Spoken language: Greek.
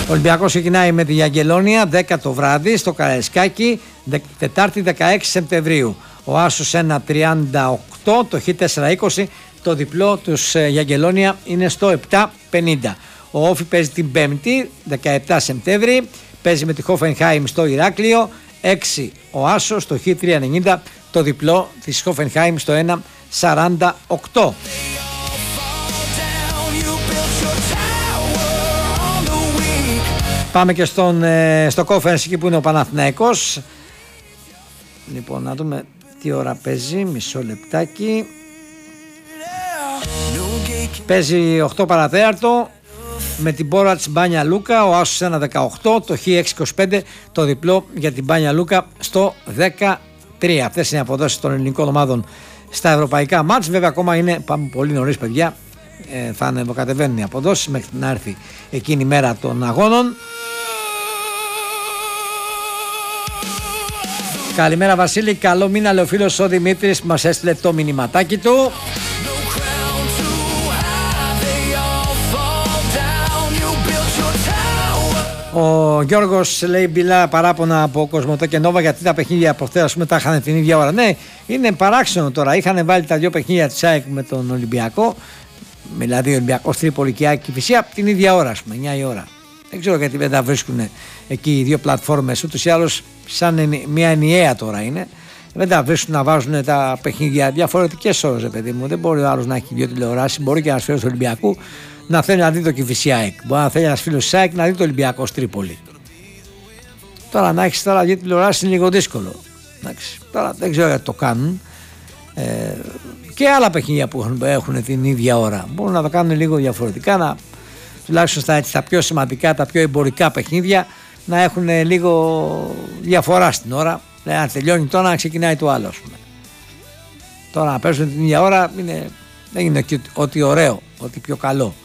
Ο Ολυμπιακός ξεκινάει με τη Αγγελόνια 10 το βράδυ στο Καραϊσκάκι, Τετάρτη 16 Σεπτεμβρίου. Ο Άσος 1.38, το Χ 4.20, το διπλό τους Αγγελόνια είναι στο 7.50. Ο Όφι παίζει την Πέμπτη 17 Σεπτέμβρη, παίζει με τη Χόφενχάιμ στο Ηράκλειο, 6 ο Άσος, το Χ 3.90, το διπλό της Χόφενχάιμ στο 1.48. Πάμε και στο Conference εκεί που είναι ο Παναθηναϊκός. Λοιπόν, να δούμε τι ώρα παίζει, μισό λεπτάκι. Παίζει 8 παρατέταρτο με την Μπόρατς Μπάνια Λούκα, ο Άσος 1.18, το Χ 6.25, το διπλό για την Μπάνια Λούκα στο 13. Αυτές είναι οι αποδόσεις των ελληνικών ομάδων στα ευρωπαϊκά μάτς. Βέβαια ακόμα είναι, πάμε πολύ νωρίς παιδιά, θα ανεβοκατεβαίνουν οι αποδόσεις μέχρι να έρθει εκείνη η μέρα των αγώνων. Καλημέρα Βασίλη, καλό μήνα λέει ο φίλος ο Δημήτρης που μας έστειλε το μηνυματάκι του. Ο Γιώργος λέει μπιλά παράπονα από Κοσμοτέ και Νόβα γιατί τα παιχνίδια προχθές τα είχαν την ίδια ώρα. Ναι, είναι παράξενο τώρα, είχαν βάλει τα δύο παιχνίδια της ΑΕΚ με τον Ολυμπιακό, δηλαδή ο Ολυμπιακός Τρίπολη και ΑΕΚ Κηφισιά την ίδια ώρα, ας πούμε, 9 η ώρα. Δεν ξέρω γιατί δεν τα βρίσκουν εκεί οι δύο πλατφόρμες, ούτως ή άλλως σαν μια ενιαία τώρα είναι. Δεν τα βρίσκουν να βάζουν τα παιχνίδια διαφορετικές ώρες, παιδί μου. Δεν μπορεί ο άλλος να έχει δύο τηλεοράσεις. Μπορεί και ένας φίλος του Ολυμπιακού να θέλει να δει το Κηφισιά ΑΕΚ. Μπορεί να θέλει ένας φίλος της ΑΕΚ να δει το Ολυμπιακό Τρίπολη. Τώρα να έχεις τώρα δύο τηλεοράσεις είναι λίγο δύσκολο. Εντάξει, τώρα δεν ξέρω γιατί το κάνουν. Και άλλα παιχνίδια που έχουν την ίδια ώρα μπορούν να το κάνουν λίγο διαφορετικά, τουλάχιστον στα πιο σημαντικά, τα πιο εμπορικά παιχνίδια να έχουν λίγο διαφορά στην ώρα. Δηλαδή να τελειώνει τώρα να ξεκινάει το άλλο, ας πούμε. Τώρα να παίζουν την ίδια ώρα δεν είναι ότι ωραίο, ότι πιο καλό.